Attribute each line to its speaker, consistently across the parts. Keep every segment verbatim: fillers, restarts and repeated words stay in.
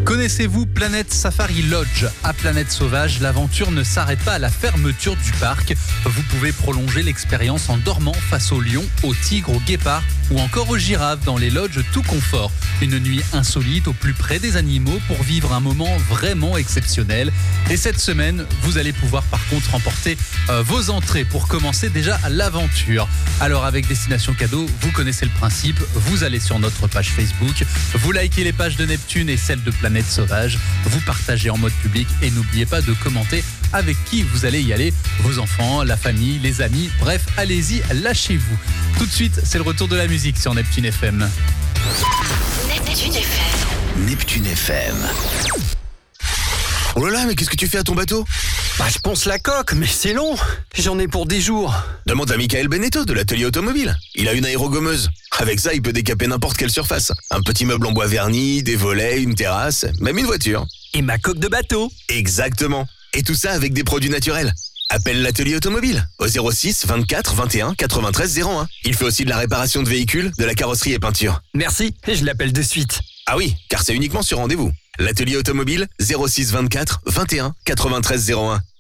Speaker 1: Connaissez-vous Planète Safari Lodge? À Planète Sauvage, l'aventure ne s'arrête pas à la fermeture du parc. Vous pouvez prolonger l'expérience en dormant face aux lions, aux tigres, aux guépards ou encore aux girafes dans les lodges tout confort. Une nuit insolite au plus près des animaux pour vivre un moment vraiment exceptionnel. Et cette semaine, vous allez pouvoir par contre remporter euh, vos entrées pour commencer déjà l'aventure. Alors avec Destination Cadeau, vous connaissez le principe. Vous allez sur notre page Facebook, vous likez les pages de Neptune et celles de Planète Sauvage, vous partagez en mode public et n'oubliez pas de commenter avec qui vous allez y aller, vos enfants, la famille, les amis, bref, allez-y, lâchez-vous. Tout de suite, c'est le retour de la musique sur Neptune F M.
Speaker 2: Neptune F M.
Speaker 3: Neptune F M. Oh là là, mais qu'est-ce que tu fais à ton bateau?
Speaker 4: Bah, je ponce la coque, mais c'est long. J'en ai pour des jours.
Speaker 3: Demande à Michael Beneteau de l'atelier automobile. Il a une aérogommeuse. Avec ça, il peut décaper n'importe quelle surface. Un petit meuble en bois verni, des volets, une terrasse, même une voiture.
Speaker 4: Et ma coque de bateau.
Speaker 3: Exactement. Et tout ça avec des produits naturels. Appelle l'atelier automobile au zéro six vingt-quatre vingt et un quatre-vingt-treize zéro un. Il fait aussi de la réparation de véhicules, de la carrosserie et peinture.
Speaker 4: Merci, je l'appelle de suite.
Speaker 3: Ah oui, car c'est uniquement sur rendez-vous. L'atelier automobile zéro six vingt-quatre vingt et un quatre-vingt-treize zéro un.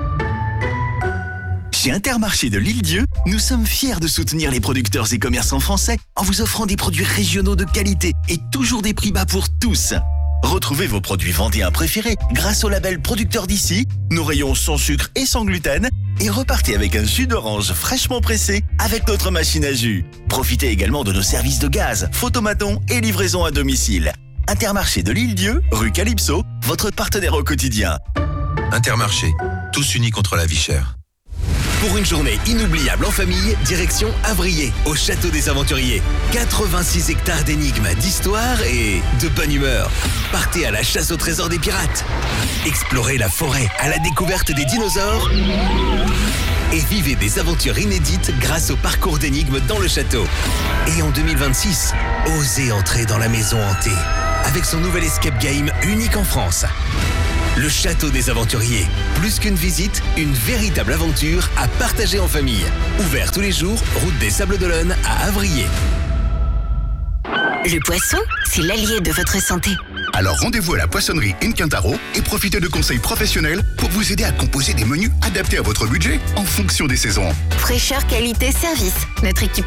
Speaker 5: Chez Intermarché de l'Île-Dieu, nous sommes fiers de soutenir les producteurs et commerçants français en vous offrant des produits régionaux de qualité et toujours des prix bas pour tous. Retrouvez vos produits vendéens préférés grâce au label Producteur d'ici, nos rayons sans sucre et sans gluten, et repartez avec un jus d'orange fraîchement pressé avec notre machine à jus. Profitez également de nos services de gaz, photomaton et livraison à domicile. Intermarché de l'Île-Dieu, rue Calypso, votre partenaire au quotidien.
Speaker 6: Intermarché, tous unis contre la vie chère.
Speaker 3: Pour une journée inoubliable en famille, direction Avrier, au Château des Aventuriers. quatre-vingt-six hectares d'énigmes, d'histoire et de bonne humeur. Partez à la chasse au trésor des pirates. Explorez la forêt à la découverte des dinosaures. Et vivez des aventures inédites grâce au parcours d'énigmes dans le château. Et en deux mille vingt-six, osez entrer dans la maison hantée avec son nouvel escape game unique en France. Le Château des Aventuriers. Plus qu'une visite, une véritable aventure à partager en famille. Ouvert tous les jours, route des Sables d'Olonne à Avrier.
Speaker 2: Le poisson, c'est l'allié de votre santé.
Speaker 7: Alors rendez-vous à la poissonnerie Incantaro et profitez de conseils professionnels pour vous aider à composer des menus adaptés à votre budget en fonction des saisons.
Speaker 2: Fraîcheur, qualité, service. Notre équipe